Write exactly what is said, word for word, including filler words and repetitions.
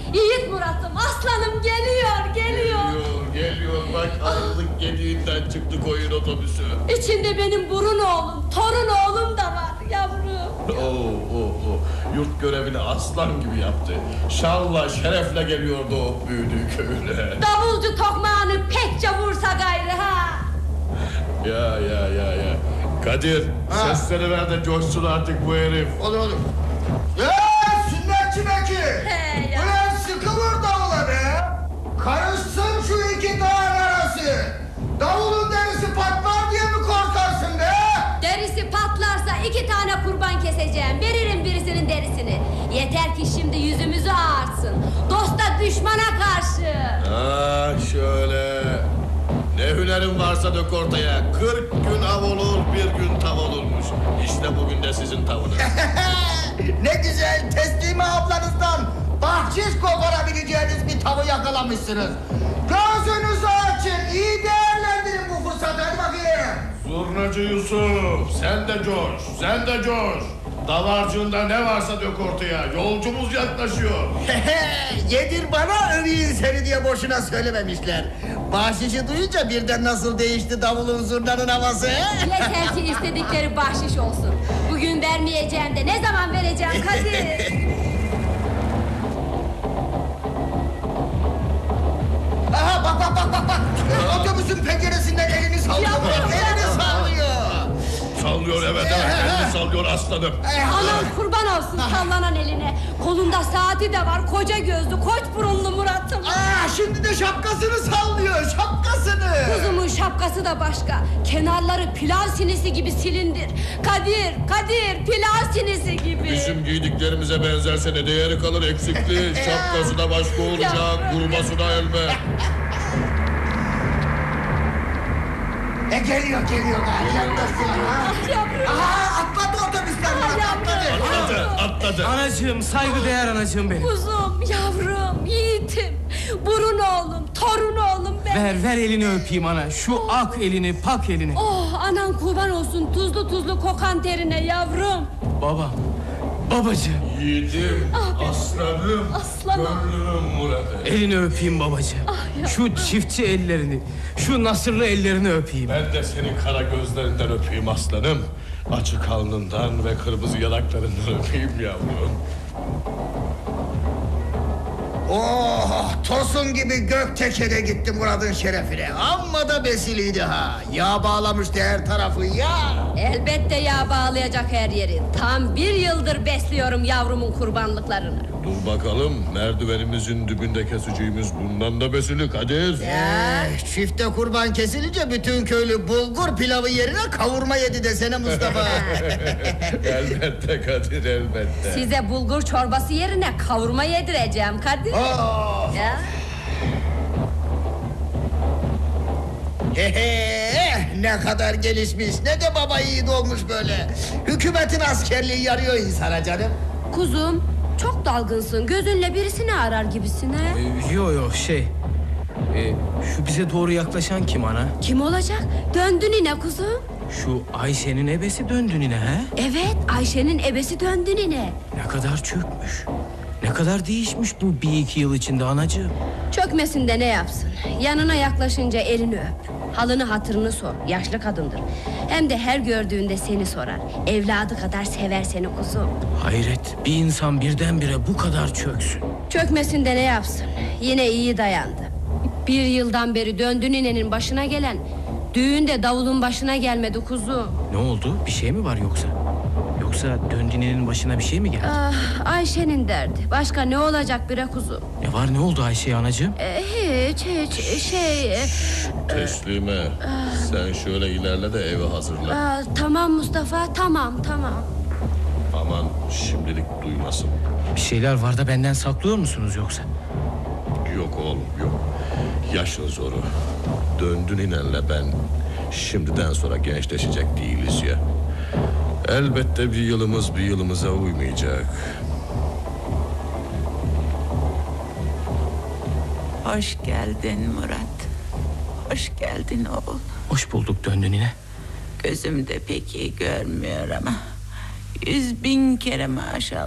Yiğit Murat'ım, aslanım geliyor, geliyor. Geliyor, geliyor. Bak aralık gediğinden çıktı koyun otobüsü. İçinde benim burun oğlum, torun oğlum da var yavrum. Oo, oo, oo. Yurt görevini aslan gibi yaptı. Şanla şerefle geliyordu o büyüdüğü köyüne. Davulcu tokmağını pekçe vursa gayrı ha. Ya ya ya ya. Kadir, Ha. sesleri ver de coşsun artık bu herif. Olur olur. Ya sünnetçi Bekir. He ya. Ulan sıkılır davula be. Karışsın şu iki dağın arası. Davulun derisi patlar diye mi korkarsın be? Derisi patlarsa iki tane kurban keseceğim. Veririm birisinin derisini. Yeter ki şimdi yüzümüzü ağartsın. Dosta düşmana karşı. Ah şöyle. Ne hünerin varsa dök ortaya. Kırk gün av olur, bir gün tav olurmuş. İşte bugün de sizin tavınız. Ne güzel teslime ablanızdan bahşiş koparabileceğiniz bir tavı yakalamışsınız. Gözünüzü açın, iyi değerlendirin bu fırsatı. Hadi bakayım. Zurnacı Yusuf, sen de coş, sen de coş. Davarcığında ne varsa dök ortaya. Yolcumuz yaklaşıyor. Yedir bana öveyim seni diye boşuna söylememişler. Bahşişi duyunca birden nasıl değişti davulun zurnanın havası. Yeter ki istedikleri bahşiş olsun. Bugün vermeyeceğim de ne zaman vereceğim Kadir? Aha bak bak bak bak bak. Otobüsün penceresinden elini sallıyor. Yapıyorum, Elini yapıyorum. sallıyor. Sallıyor evet evet, elini sallıyor aslanım. Anam kurban olsun sallanan eline. Kolunda saati de var, koca gözlü, koç burunlu Murat'ım. Aa, şimdi de şapkasını sallıyor, şapkasını. Kuzumun şapkası da başka. Kenarları pilav sinisi gibi silindir. Kadir, Kadir, pilav sinisi gibi. Bizim giydiklerimize benzerse ne değeri kalır eksikliği. Şapkası da başka olacak, kurbası da elbe. E geliyor geliyor da yaklaşsın ha. Yavrum. Aha atladı otobüsten Ay, atladı. Atladı, atladı. Anacığım, saygıdeğer anacığım benim. Kuzum, yavrum, yiğitim. Burun oğlum, torun oğlum ben. Ver, ver elini öpeyim ana. Şu ak elini, pak elini. Oh, anan kurban olsun tuzlu tuzlu kokan terine yavrum. Babam, babacığım. Yiğidim, Ah, aslanım, aslanım. gönlüm Murat'ım. Elini öpeyim babacığım. ya. Şu çiftçi ellerini, şu nasırlı ellerini öpeyim. Ben de senin kara gözlerinden öpeyim aslanım. Açık alnından ve kırmızı yanaklarından öpeyim yavrum. Oh tosun gibi gök tekere gitti Murat'ın şerefine. Amma da besiliydi ha. Yağ bağlamıştı her tarafı ya. Elbette yağ bağlayacak her yeri. Tam bir yıldır besliyorum yavrumun kurbanlıklarını. Dur bakalım, merdivenimizin dibinde keseceğimiz bundan da besili Kadir. Eh, çifte kurban kesilince bütün köylü bulgur pilavı yerine kavurma yedi desene Mustafa. Elbette Kadir, elbette. Size bulgur çorbası yerine kavurma yedireceğim Kadir. Oh. Ya. Hehe, ne kadar gelişmiş, ne de baba yiğit olmuş böyle. Hükümetin askerliği yarıyor insana canım. Kuzum, çok dalgınsın. Gözünle birisini arar gibisin ha. Ee, yo yo şey... e, şu bize doğru yaklaşan kim ana? Kim olacak? Döndün yine kuzum. Şu Ayşe'nin ebesi döndü yine he? Evet, Ayşe'nin ebesi döndün yine. Ne kadar çökmüş. Ne kadar değişmiş bu bir iki yıl içinde anacığım. Çökmesin de ne yapsın? Yanına yaklaşınca elini öp. Halını hatırını sor. Yaşlı kadındır. Hem de her gördüğünde seni sorar. Evladı kadar sever seni kuzum. Hayret, bir insan birdenbire bu kadar çöksün. Çökmesin de ne yapsın? Yine iyi dayandı. Bir yıldan beri döndü ninenin başına gelen... ...düğünde davulun başına gelmedi kuzum. Ne oldu? Bir şey mi var yoksa? Yoksa döndüğünün başına bir şey mi geldi? Ah, Ayşe'nin derdi. Başka ne olacak bre kuzum? Ne var, ne oldu Ayşe'ye anacığım? Ee, hiç hiç şey... e, Teslime, sen şöyle ilerle de evi hazırla. aa, tamam Mustafa, tamam tamam. Aman şimdilik duymasın. Bir şeyler var da benden saklıyor musunuz yoksa? Yok oğlum, yok. Yaşın zoru. Döndün inenle ben şimdiden sonra gençleşecek değiliz ya. Elbette bir yılımız bir yılımıza uymayacak. Hoş geldin Murat. Hoş geldin oğul. Hoş bulduk döndün yine. Gözüm de pek iyi görmüyor ama... ...yüz bin kere maşallah.